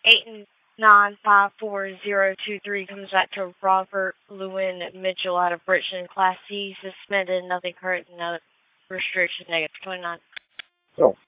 8954023 comes back to Robert Lewin Mitchell out of Richmond, Class C, suspended, nothing current, no restriction, negative 29. So,